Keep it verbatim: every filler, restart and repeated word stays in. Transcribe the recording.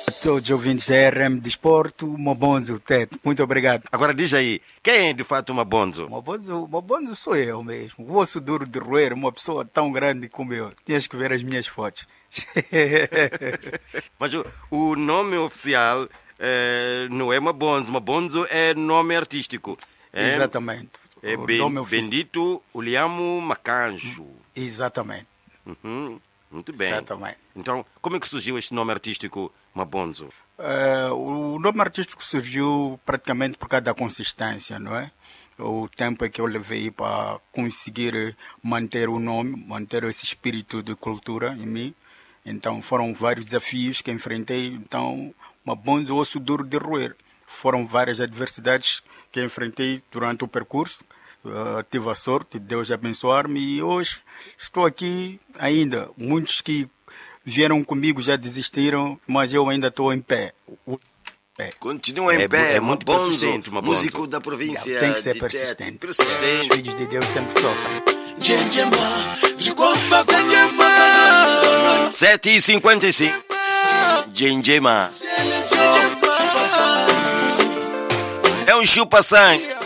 todos os ouvintes da R M Desporto, Mabonzo Teto, muito obrigado. Agora diz aí, quem é de fato o Mabonzo? Mabonzo, Mabonzo sou eu mesmo, o osso duro de roer, uma pessoa tão grande como eu. Tinhas que ver as minhas fotos. Mas o, o nome oficial é, não é Mabonzo, Mabonzo é nome artístico. É, exatamente. É o ben, nome Bendito Uliamo Macanjo. Exatamente. Uhum. Muito bem. Exatamente. Então, como é que surgiu este nome artístico Mabonzo? Uh, o nome artístico surgiu praticamente por causa da consistência, não é? O tempo é que eu levei para conseguir manter o nome, manter esse espírito de cultura em mim. Então, foram vários desafios que enfrentei. Então, Mabonzo, osso duro de roer. Foram várias adversidades que enfrentei durante o percurso. Uh, tive a sorte de Deus abençoar-me e hoje estou aqui ainda. Muitos que vieram comigo já desistiram, mas eu ainda estou em pé. pé. Continua em é, pé, é muito Mabonzo, persistente, Mabonzo. músico da província. Tem que ser de persistente. Tete, persistente. Os filhos de Deus sempre sofrem. sete e cinquenta e cinco. Genjema. É um chupa-sangue.